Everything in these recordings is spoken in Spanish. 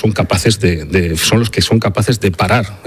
son capaces son los que son capaces de parar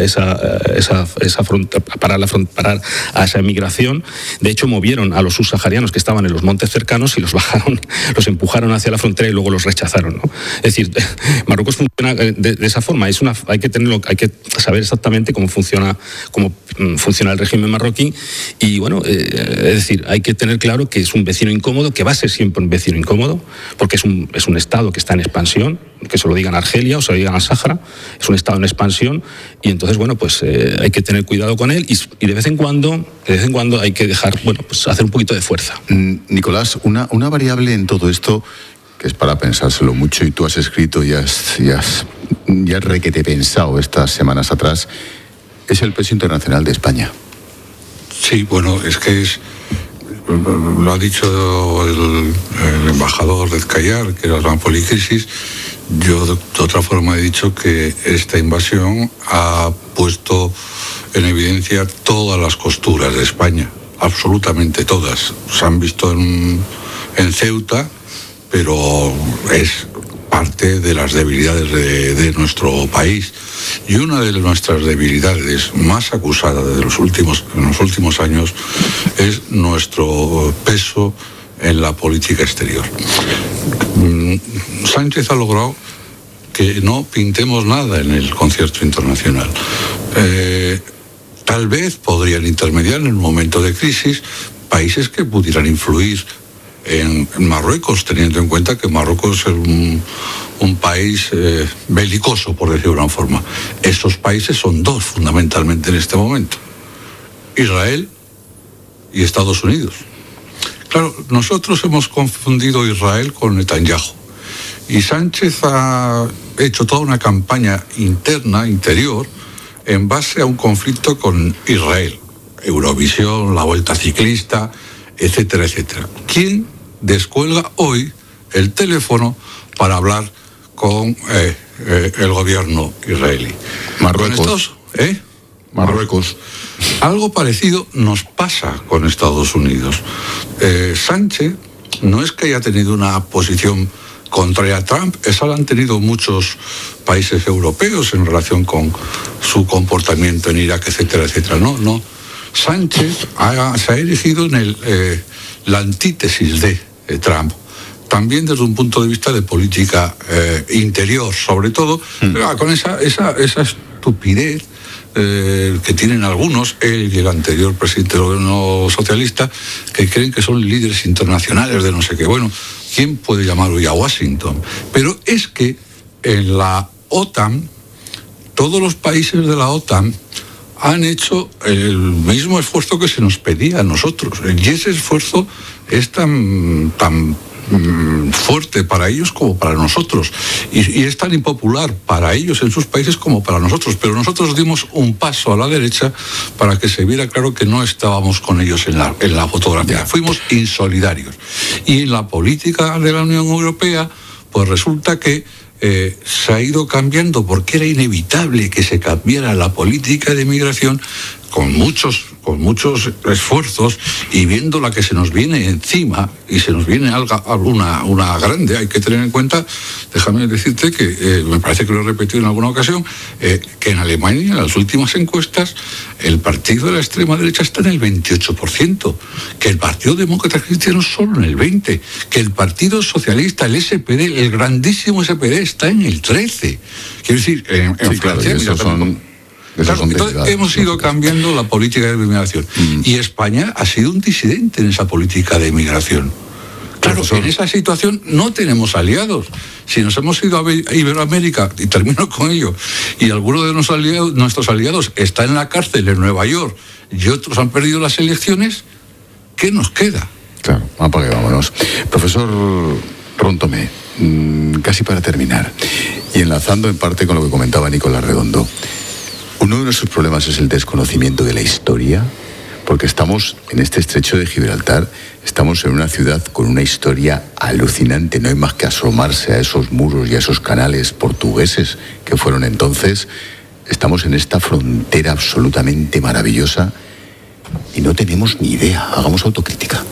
parar a esa emigración. De hecho, movieron a los subsaharianos que estaban en los montes cercanos y los bajaron, los empujaron hacia la frontera y luego los rechazaron, ¿no? Es decir, Marruecos funciona de esa forma. Hay que saber exactamente cómo funciona el régimen marroquí y bueno, es decir, hay que tener claro que es un vecino incómodo, que va a ser siempre un vecino incómodo, porque es un estado que está en expansión, que se lo digan a Argelia o se lo digan al Sáhara, es un estado en expansión y entonces bueno, pues hay que tener cuidado con él y de vez en cuando hay que dejar, bueno, pues hacer un poquito de fuerza. Nicolás, una variable en todo esto que es para pensárselo mucho, y tú has escrito y has requete pensado estas semanas atrás, es el peso internacional de España. Sí, bueno, es que lo ha dicho el embajador de Cayar, que era la policrisis. Yo de otra forma he dicho que esta invasión ha puesto en evidencia todas las costuras de España, absolutamente todas. Se han visto en Ceuta, pero es parte de las debilidades de nuestro país. Y una de nuestras debilidades más acusadas en los últimos años es nuestro peso en la política exterior. Sánchez ha logrado que no pintemos nada en el concierto internacional. Tal vez podrían intermediar en un momento de crisis países que pudieran influir en Marruecos, teniendo en cuenta que Marruecos es un país belicoso, por decirlo de una forma. Esos países son dos, fundamentalmente, en este momento: Israel y Estados Unidos. Claro, nosotros hemos confundido Israel con Netanyahu. Y Sánchez ha hecho toda una campaña interior, en base a un conflicto con Israel. Eurovisión, la Vuelta Ciclista, etcétera, etcétera. ¿Quién descuelga hoy el teléfono para hablar con el gobierno israelí? Marruecos. Marruecos. Algo parecido nos pasa con Estados Unidos. Sánchez no es que haya tenido una posición contraria a Trump, esa la han tenido muchos países europeos en relación con su comportamiento en Irak, etcétera, etcétera. No. Sánchez se ha erigido en la antítesis de Trump, también desde un punto de vista de política interior, sobre todo, con esa estupidez que tienen algunos, él y el anterior presidente del gobierno socialista, que creen que son líderes internacionales de no sé qué. Bueno, ¿quién puede llamar hoy a Washington? Pero es que en la OTAN, todos los países de la OTAN han hecho el mismo esfuerzo que se nos pedía a nosotros. Y ese esfuerzo es tan fuerte para ellos como para nosotros. Y es tan impopular para ellos en sus países como para nosotros. Pero nosotros dimos un paso a la derecha para que se viera claro que no estábamos con ellos en la fotografía. Fuimos insolidarios. Y en la política de la Unión Europea, pues resulta que se ha ido cambiando, porque era inevitable que se cambiara la política de migración con muchos esfuerzos, y viendo la que se nos viene encima, y se nos viene una grande. Hay que tener en cuenta, déjame decirte que me parece que lo he repetido en alguna ocasión, que en Alemania, en las últimas encuestas, el partido de la extrema derecha está en el 28%, que el Partido Demócrata Cristiano solo en el 20%, que el Partido Socialista, el SPD, el grandísimo SPD, está en el 13%. Quiero decir, en Francia... Claro, entonces hemos ido cambiando la política de migración. Y España ha sido un disidente en esa política de migración. Claro, en esa situación no tenemos aliados. Si nos hemos ido a Iberoamérica, y termino con ello, y algunos de nuestros aliados están en la cárcel en Nueva York y otros han perdido las elecciones, ¿qué nos queda? Claro, apague, vámonos. Profesor Rontomé, casi para terminar, y enlazando en parte con lo que comentaba Nicolás Redondo, uno de nuestros problemas es el desconocimiento de la historia, porque estamos en este estrecho de Gibraltar, estamos en una ciudad con una historia alucinante. No hay más que asomarse a esos muros y a esos canales portugueses que fueron entonces. Estamos en esta frontera absolutamente maravillosa y no tenemos ni idea. Hagamos autocrítica.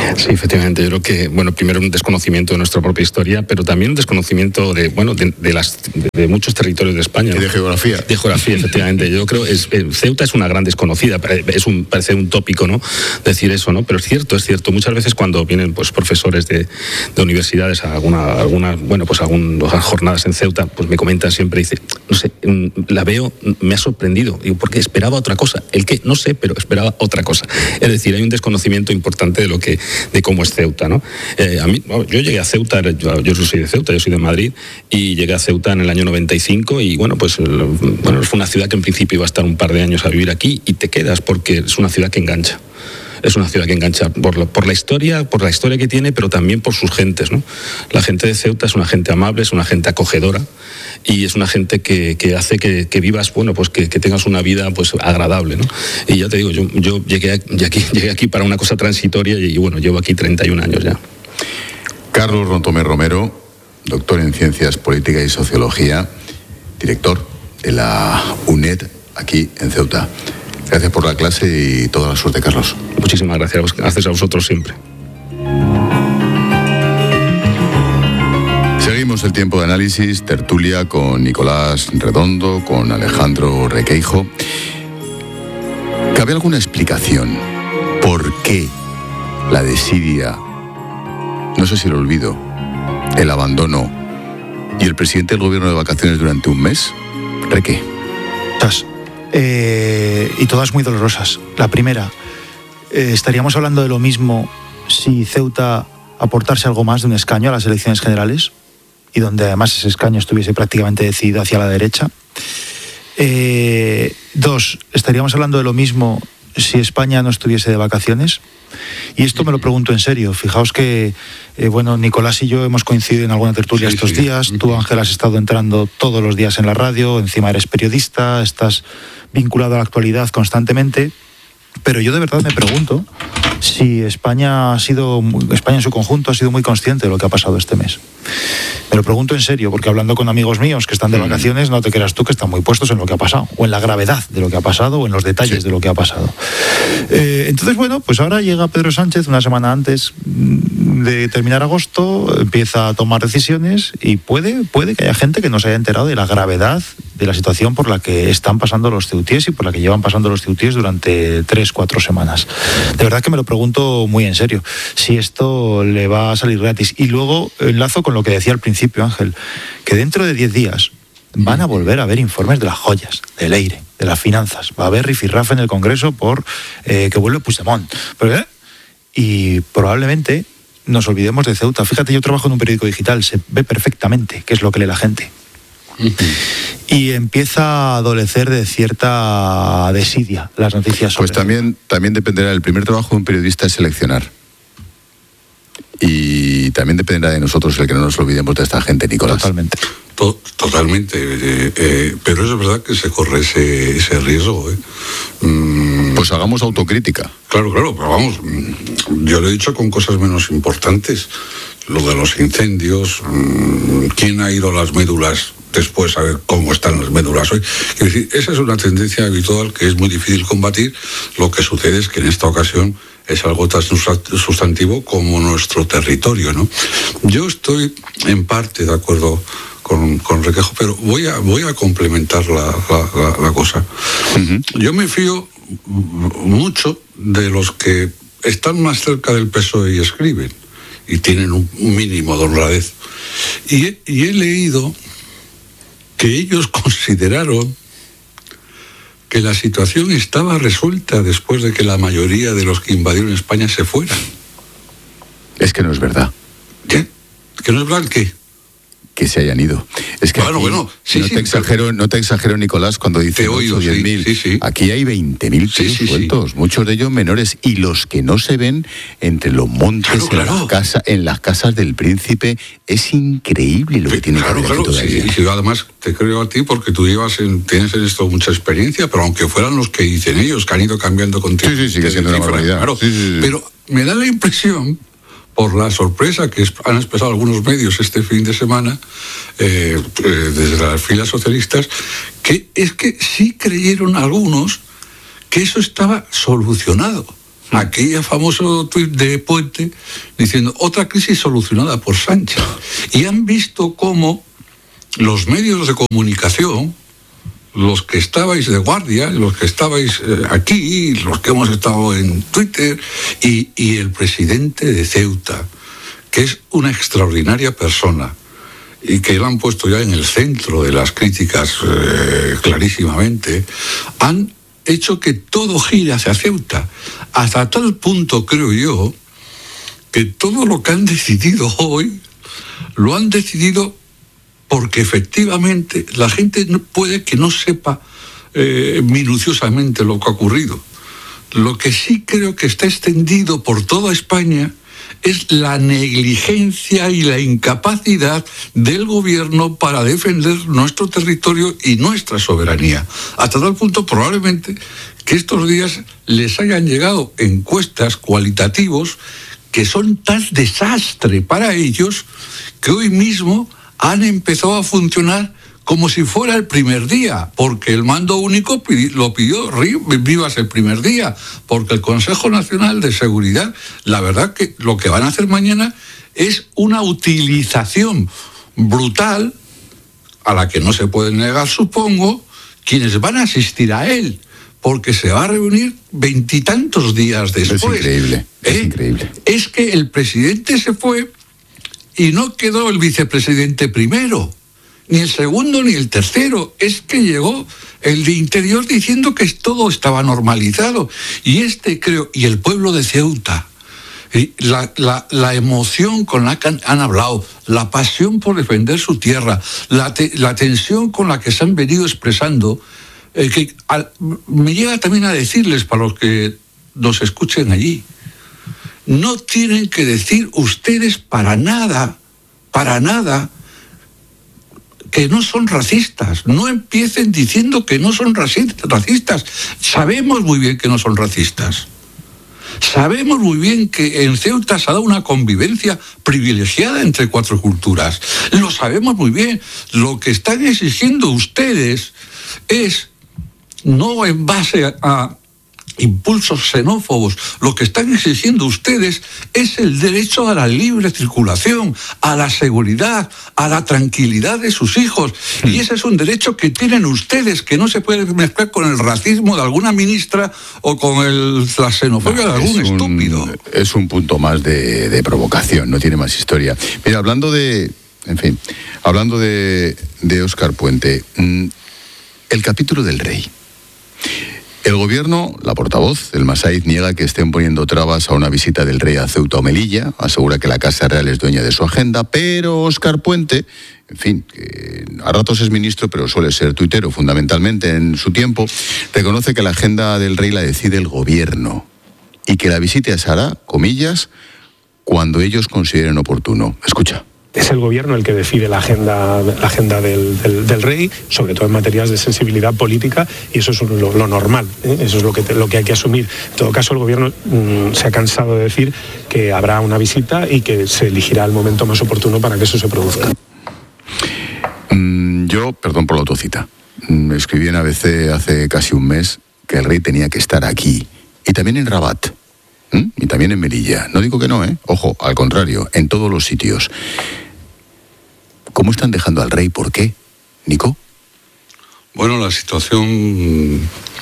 Sí, efectivamente. Yo creo que, primero un desconocimiento de nuestra propia historia, pero también un desconocimiento de muchos territorios de España. Y de geografía. De geografía, efectivamente. Yo creo que Ceuta es una gran desconocida. Parece un tópico, ¿no?, decir eso, ¿no? Pero es cierto. Muchas veces cuando vienen profesores de universidades a algunas jornadas en Ceuta, pues me comentan siempre, dice, no sé, la veo, me ha sorprendido. Digo, porque esperaba otra cosa. El qué, no sé, pero esperaba otra cosa. Es decir, hay un desconocimiento importante de cómo es Ceuta, ¿no? Yo llegué a Ceuta, yo soy de Ceuta, yo soy de Madrid, y llegué a Ceuta en el año 95 y fue una ciudad que en principio iba a estar un par de años a vivir aquí y te quedas porque es una ciudad que engancha. Es una ciudad que engancha por la historia que tiene, pero también por sus gentes, ¿no? La gente de Ceuta es una gente amable, es una gente acogedora y es una gente que hace que vivas, que tengas una vida agradable, ¿no? Y ya te digo, yo llegué aquí para una cosa transitoria y llevo aquí 31 años ya. Carlos Rontomé Romero, doctor en Ciencias Políticas y Sociología, director de la UNED aquí en Ceuta. Gracias por la clase y toda la suerte, Carlos. Muchísimas gracias. Gracias a vosotros siempre. Seguimos el tiempo de análisis, tertulia con Nicolás Redondo, con Alejandro Requeijo. ¿Cabe alguna explicación por qué la desidia, no sé si lo olvido, el abandono y el presidente del gobierno de vacaciones durante un mes? ¿Reque? Y todas muy dolorosas. La primera, ¿estaríamos hablando de lo mismo si Ceuta aportase algo más de un escaño a las elecciones generales? Y donde además ese escaño estuviese prácticamente decidido hacia la derecha. 2, ¿estaríamos hablando de lo mismo si España no estuviese de vacaciones? Y esto me lo pregunto en serio. Fijaos que, Nicolás y yo hemos coincidido en alguna tertulia estos días. Tú, Ángel, has estado entrando todos los días en la radio, encima eres periodista, estás vinculado a la actualidad constantemente. Pero yo de verdad me pregunto si España en su conjunto ha sido muy consciente de lo que ha pasado este mes. Me lo pregunto en serio, porque hablando con amigos míos que están de vacaciones, no te creas tú que están muy puestos en lo que ha pasado, o en la gravedad de lo que ha pasado, o en los detalles de lo que ha pasado. Entonces, pues ahora llega Pedro Sánchez una semana antes de terminar agosto, empieza a tomar decisiones y puede que haya gente que no se haya enterado de la gravedad de la situación por la que están pasando los ceutíes y por la que llevan pasando los ceutíes durante 3-4 semanas. De verdad que me lo pregunto muy en serio, si esto le va a salir gratis. Y luego enlazo con lo que decía al principio, Ángel, que dentro de 10 días van a volver a haber informes de las joyas, del Eire, de las finanzas. Va a haber rifirrafe en el Congreso por que vuelve Puigdemont. Y probablemente nos olvidemos de Ceuta. Fíjate, yo trabajo en un periódico digital, se ve perfectamente qué es lo que lee la gente. Y empieza a adolecer de cierta desidia las noticias sobre también dependerá, el primer trabajo de un periodista es seleccionar. Y también dependerá de nosotros el que no nos olvidemos de esta gente, Nicolás. Totalmente. Totalmente. Pero es verdad que se corre ese riesgo. Pues hagamos autocrítica. Claro, pero vamos, yo lo he dicho con cosas menos importantes. Lo de los incendios, quién ha ido a las médulas después a ver cómo están las médulas hoy. Es decir, esa es una tendencia habitual que es muy difícil combatir. Lo que sucede es que en esta ocasión es algo tan sustantivo como nuestro territorio, ¿no? Yo estoy en parte de acuerdo con Requeijo, pero voy a complementar la cosa. Yo me fío mucho de los que están más cerca del PSOE y escriben y tienen un mínimo de honradez. Y he leído que ellos consideraron que la situación estaba resuelta después de que la mayoría de los que invadieron España se fueran. Es que no es verdad. ¿Qué? ¿Que no es verdad qué? Que se hayan ido. Es que no te exagero, Nicolás, cuando dice 8 o 10.000. Sí. Aquí hay 20.000 sueltos, muchos de ellos menores, y los que no se ven entre los montes, en las casas del príncipe. Es increíble lo que tiene que haber aquí todavía. Sí, además te creo a ti porque tú tienes en esto mucha experiencia, pero aunque fueran los que dicen ellos, que han ido cambiando contigo. Sí, sigue siendo una barbaridad. Claro, sí. Pero me da la impresión, por la sorpresa que han expresado algunos medios este fin de semana, desde las filas socialistas, que es que sí creyeron algunos que eso estaba solucionado. aquel famoso tuit de Puente diciendo otra crisis solucionada por Sánchez. Y han visto cómo los medios de comunicación, los que estabais de guardia, los que estabais aquí, los que hemos estado en Twitter, y el presidente de Ceuta, que es una extraordinaria persona, y que lo han puesto ya en el centro de las críticas clarísimamente, han hecho que todo gire hacia Ceuta. Hasta tal punto, creo yo, que todo lo que han decidido hoy, lo han decidido porque efectivamente la gente puede que no sepa minuciosamente lo que ha ocurrido. Lo que sí creo que está extendido por toda España es la negligencia y la incapacidad del gobierno para defender nuestro territorio y nuestra soberanía. Hasta tal punto, probablemente, que estos días les hayan llegado encuestas cualitativos que son tan desastre para ellos que hoy mismo han empezado a funcionar como si fuera el primer día, porque el mando único lo pidió vivas el primer día, porque el Consejo Nacional de Seguridad, la verdad que lo que van a hacer mañana es una utilización brutal, a la que no se puede negar, supongo, quienes van a asistir a él, porque se va a reunir 20 y tantos días después. Es increíble, es increíble. Es que el presidente se fue y no quedó el vicepresidente primero, ni el segundo ni el tercero. Es que llegó el de Interior diciendo que todo estaba normalizado. Y creo, y el pueblo de Ceuta, la emoción con la que han hablado, la pasión por defender su tierra, la tensión con la que se han venido expresando, me llega también a decirles, para los que nos escuchen allí, no tienen que decir ustedes para nada, que no son racistas. No empiecen diciendo que no son racistas. Sabemos muy bien que no son racistas. Sabemos muy bien que en Ceuta se ha dado una convivencia privilegiada entre 4 culturas. Lo sabemos muy bien. Lo que están exigiendo ustedes es, no en base a impulsos xenófobos, lo que están exigiendo ustedes es el derecho a la libre circulación, a la seguridad, a la tranquilidad de sus hijos. Y ese es un derecho que tienen ustedes, que no se puede mezclar con el racismo de alguna ministra o con la xenofobia de algún estúpido. Es un punto más de provocación, no tiene más historia. Mira, hablando de Óscar Puente, el capítulo del rey. El gobierno, la portavoz, el Masaiz, niega que estén poniendo trabas a una visita del rey a Ceuta o Melilla, asegura que la Casa Real es dueña de su agenda, pero Óscar Puente, en fin, que a ratos es ministro, pero suele ser tuitero fundamentalmente en su tiempo, reconoce que la agenda del rey la decide el gobierno y que la visita se hará, comillas, cuando ellos consideren oportuno. Escucha. Es el gobierno el que decide la agenda del rey, sobre todo en materias de sensibilidad política, y eso es lo normal, ¿eh? Eso es lo que hay que asumir. En todo caso, el gobierno se ha cansado de decir que habrá una visita y que se elegirá el momento más oportuno para que eso se produzca. Yo, perdón por la autocita, escribí en ABC hace casi un mes que el rey tenía que estar aquí, y también en Rabat, y también en Melilla. No digo que no, ojo, al contrario, en todos los sitios. ¿Cómo están dejando al rey? ¿Por qué, Nico? Bueno, la situación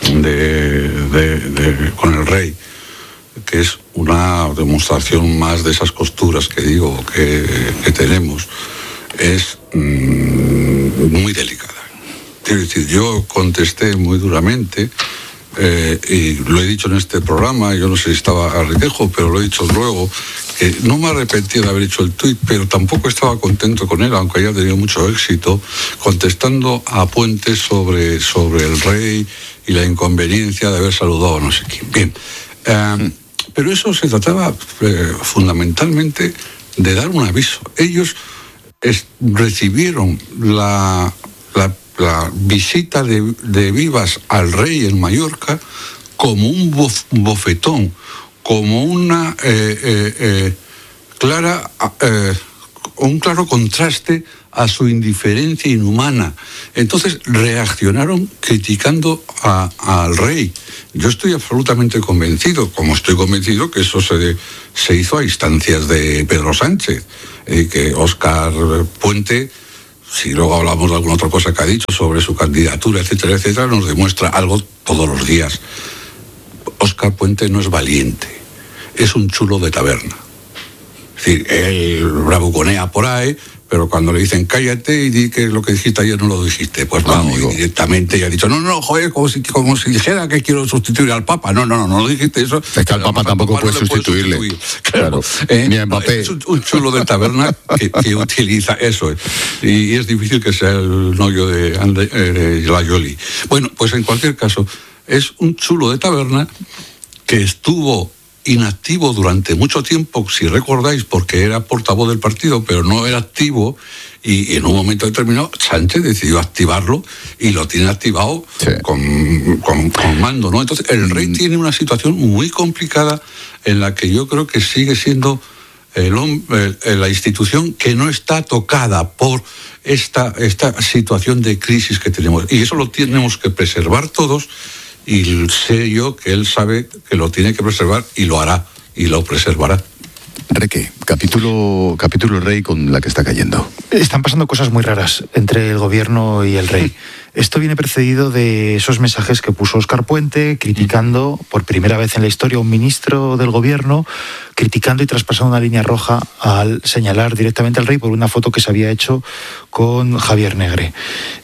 con el rey, que es una demostración más de esas costuras que digo que tenemos, es muy delicada. Quiero decir, yo contesté muy duramente, y lo he dicho en este programa, yo no sé si estaba a retejo, pero lo he dicho luego, que no me arrepentí de haber hecho el tuit, pero tampoco estaba contento con él, aunque haya tenido mucho éxito, contestando a Puente sobre el rey y la inconveniencia de haber saludado a no sé quién. Bien, pero eso se trataba fundamentalmente de dar un aviso. Ellos recibieron la visita de Vivas al rey en Mallorca como un bofetón, como un claro contraste a su indiferencia inhumana. Entonces reaccionaron criticando al rey. Yo estoy absolutamente convencido, como estoy convencido que eso se hizo a instancias de Pedro Sánchez, que Óscar Puente, si luego hablamos de alguna otra cosa que ha dicho sobre su candidatura, etcétera, etcétera, nos demuestra algo todos los días. Óscar Puente no es valiente, es un chulo de taberna. Es decir, él bravuconea por ahí, pero cuando le dicen cállate y di que lo que dijiste ayer no lo dijiste, pues vamos, y directamente ya ha dicho, no, joder, como si dijera que quiero sustituir al Papa. No dijiste eso. Es que al Papa tampoco puede sustituirle. Claro. Ni a Mbappé. Es un chulo de taberna que utiliza eso. Y es difícil que sea el novio de la Jolie. Bueno, pues en cualquier caso, es un chulo de taberna que estuvo inactivo durante mucho tiempo, si recordáis, porque era portavoz del partido, pero no era activo, y en un momento determinado Sánchez decidió activarlo y lo tiene activado con mando, ¿no? Entonces el rey tiene una situación muy complicada en la que yo creo que sigue siendo la institución que no está tocada por esta situación de crisis que tenemos, y eso lo tenemos que preservar todos. Y sé yo que él sabe que lo tiene que preservar y lo hará y lo preservará. Enrique, capítulo rey con la que está cayendo. Están pasando cosas muy raras entre el gobierno y el rey. Esto viene precedido de esos mensajes que puso Óscar Puente, criticando por primera vez en la historia a un ministro del gobierno, criticando y traspasando una línea roja al señalar directamente al rey por una foto que se había hecho con Javier Negre.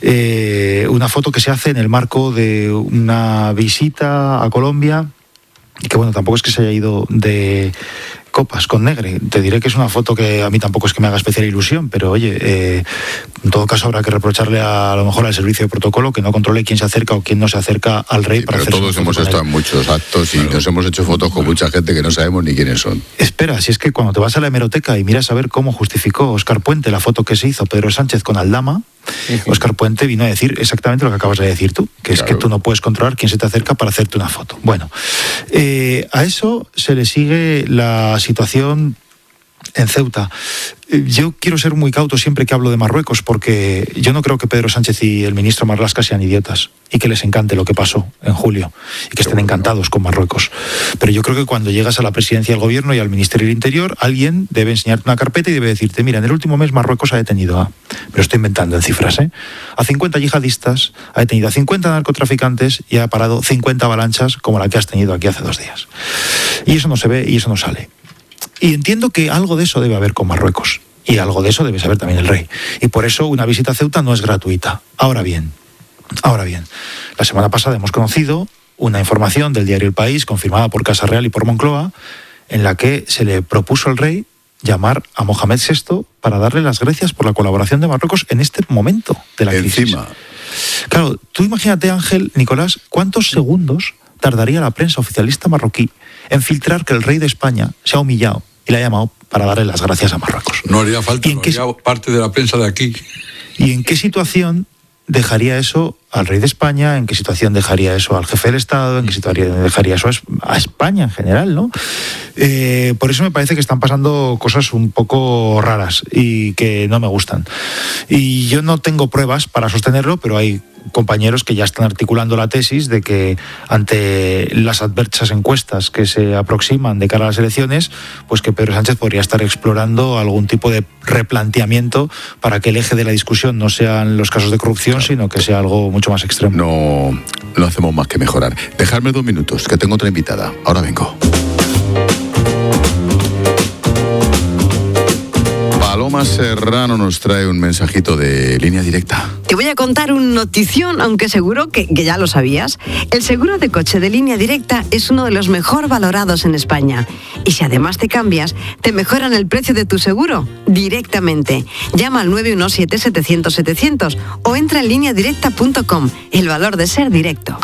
Una foto que se hace en el marco de una visita a Colombia, y que bueno, tampoco es que se haya ido de copas con Negre. Te diré que es una foto que a mí tampoco es que me haga especial ilusión, pero oye, en todo caso habrá que reprocharle a lo mejor al servicio de protocolo que no controle quién se acerca o quién no se acerca al rey. Pero todos hemos estado en muchos actos y nos hemos hecho fotos con mucha gente que no sabemos ni quiénes son. Espera, si es que cuando te vas a la hemeroteca y miras a ver cómo justificó Óscar Puente la foto que se hizo Pedro Sánchez con Aldama, Óscar Puente vino a decir exactamente lo que acabas de decir tú, que es que tú no puedes controlar quién se te acerca para hacerte una foto. Bueno, a eso se le sigue la situación en Ceuta. Yo quiero ser muy cauto siempre que hablo de Marruecos, porque yo no creo que Pedro Sánchez y el ministro Marlaska sean idiotas y que les encante lo que pasó en julio y que estén encantados con Marruecos. Pero yo creo que cuando llegas a la presidencia del gobierno y al Ministerio del Interior, alguien debe enseñarte una carpeta y debe decirte, mira, en el último mes Marruecos ha detenido a, pero estoy inventando en cifras, a 50 yihadistas, ha detenido a 50 narcotraficantes y ha parado 50 avalanchas como la que has tenido aquí hace 2 días. Y eso no se ve y eso no sale. Y entiendo que algo de eso debe haber con Marruecos. Y algo de eso debe saber también el rey. Y por eso una visita a Ceuta no es gratuita. Ahora bien, la semana pasada hemos conocido una información del diario El País, confirmada por Casa Real y por Moncloa, en la que se le propuso al rey llamar a Mohamed VI para darle las gracias por la colaboración de Marruecos en este momento de la crisis. Encima. Claro, tú imagínate, Ángel, Nicolás, ¿cuántos segundos tardaría la prensa oficialista marroquí en filtrar que el rey de España se ha humillado y le ha llamado para darle las gracias a Marruecos? No haría falta, no haría parte de la prensa de aquí. ¿Y en qué situación dejaría eso al rey de España? ¿En qué situación dejaría eso al jefe del Estado? ¿En qué situación dejaría eso a España en general, no? Por eso me parece que están pasando cosas un poco raras y que no me gustan. Y yo no tengo pruebas para sostenerlo, pero hay compañeros que ya están articulando la tesis de que ante las adversas encuestas que se aproximan de cara a las elecciones, pues que Pedro Sánchez podría estar explorando algún tipo de replanteamiento para que el eje de la discusión no sean los casos de corrupción, sino que sea algo mucho más extremo. No hacemos más que mejorar. Dejadme 2 minutos, que tengo otra invitada. Ahora vengo. Paloma Serrano nos trae un mensajito de Línea Directa. Te voy a contar una notición, aunque seguro que ya lo sabías. El seguro de coche de Línea Directa es uno de los mejor valorados en España. Y si además te cambias, te mejoran el precio de tu seguro directamente. Llama al 917-700-700 o entra en lineadirecta.com. El valor de ser directo.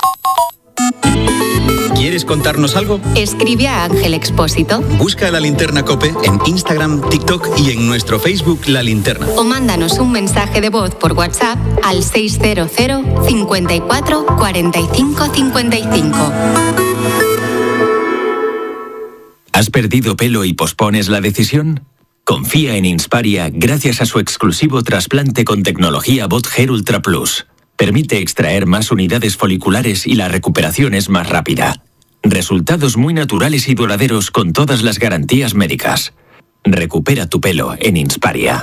¿Quieres contarnos algo? Escribe a Ángel Expósito. Busca La Linterna COPE en Instagram, TikTok y en nuestro Facebook La Linterna. O mándanos un mensaje de voz por WhatsApp al 600 54 45 55. ¿Has perdido pelo y pospones la decisión? Confía en Insparia gracias a su exclusivo trasplante con tecnología Bot Hair Ultra Plus. Permite extraer más unidades foliculares y la recuperación es más rápida. Resultados muy naturales y duraderos con todas las garantías médicas. Recupera tu pelo en Insparia.